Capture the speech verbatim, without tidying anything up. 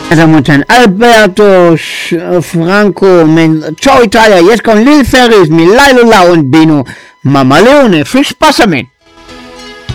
Meine Damen und Herren, Alberto, Franco, Men Ciao Italia, jetzt kommt Lil Ferris, Milay Lola und Bino Mamma Leone. Viel Spaß damit!